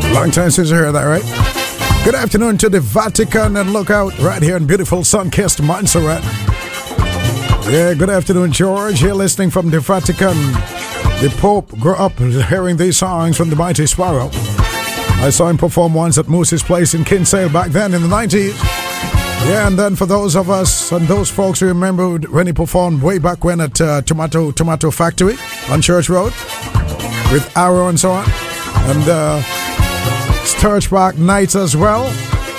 Long time since you heard that, right? Good afternoon to the Vatican and Lookout right here in beautiful sun-kissed Montserrat. Yeah, good afternoon, George. You're listening from the Vatican. The Pope grew up hearing these songs from the Mighty Sparrow. I saw him perform once at Moose's Place in Kinsale back then in the 90s. Yeah, and then for those of us and those folks who remember when he performed way back when at Tomato Factory on Church Road with Arrow and so on. And Sturge Park Nights as well.